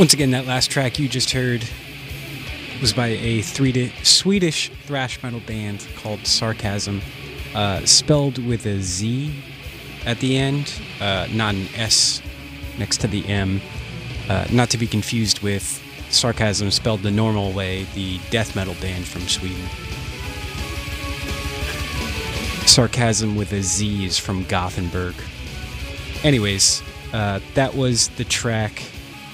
Once again, that last track you just heard was by a Swedish thrash metal band called Sarcasm, spelled with a Z at the end, not an S next to the M. Not to be confused with Sarcasm spelled the normal way, the death metal band from Sweden. Sarcasm with a Z is from Gothenburg. Anyways, that was the track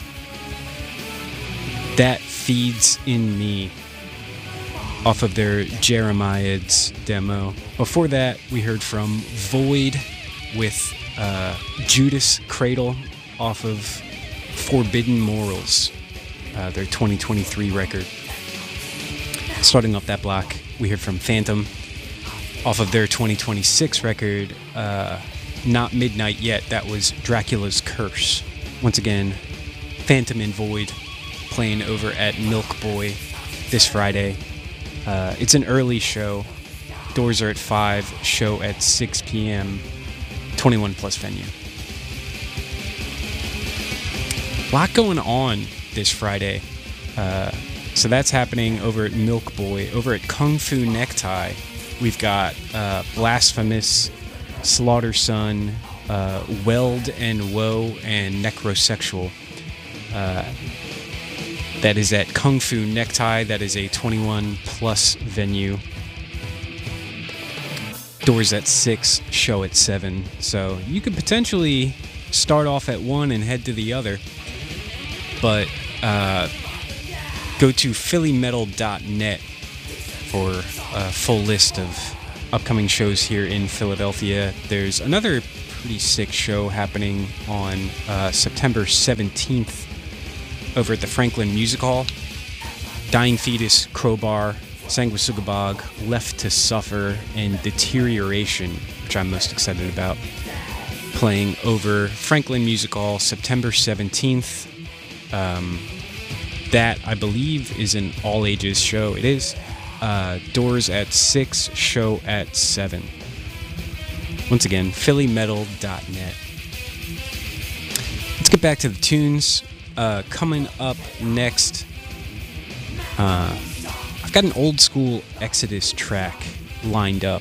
That Feeds in Me off of their Jeremiads demo. Before that, we heard from Void with Judas Cradle off of Forbidden Morals, their 2023 record. Starting off that block, we heard from Phantom off of their 2026 record, Not Midnight Yet. That was Dracula's Curse. Once again, Phantom and Void playing over at Milk Boy this Friday. It's an early show. Doors are at 5, show at 6 p.m. 21 plus venue. A lot going on this Friday. So that's happening over at Milk Boy. Over at Kung Fu Necktie, we've got Blasphemous, Slaughter Sun, Weld and Woe, and Necrosexual. That is at Kung Fu Necktie. That is a 21 plus venue. Doors at 6, show at 7. So you could potentially start off at one and head to the other. But go to phillymetal.net for a full list of upcoming shows here in Philadelphia. There's another pretty sick show happening on September 17th over at the Franklin Music Hall. Dying Fetus, Crowbar, Sanguisugabog, Left to Suffer, and Deterioration, which I'm most excited about, playing over Franklin Music Hall September 17th. That, I believe, is an all-ages show. It is. Doors at 6, show at 7. Once again, phillymetal.net. Let's get back to the tunes. Coming up next, I've got an old school Exodus track lined up.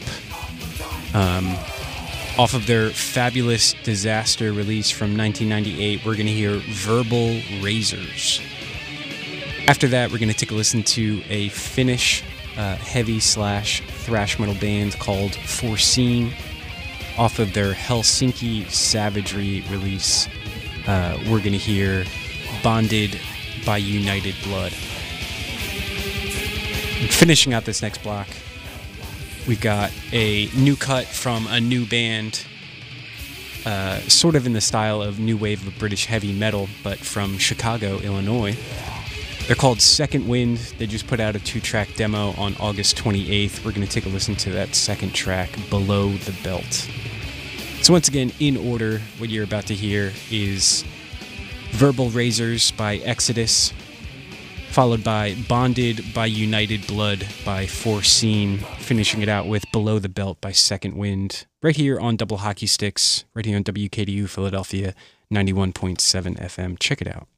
Off of their Fabulous Disaster release from 1998, we're going to hear Verbal Razors. After that, we're going to take a listen to a Finnish heavy/thrash metal band called Foreseen. Off of their Helsinki Savagery release, we're going to hear Bonded by United Blood. And finishing out this next block, we've got a new cut from a new band, sort of in the style of new wave of British heavy metal, but from Chicago, Illinois. They're called Second Wind. They just put out a 2-track demo on August 28th. We're going to take a listen to that second track, Below the Belt. So once again, in order, what you're about to hear is Verbal Razors by Exodus, followed by Bonded by United Blood by Foreseen, finishing it out with Below the Belt by Second Wind, right here on Double Hockey Sticks, right here on WKDU Philadelphia, 91.7 FM. Check it out.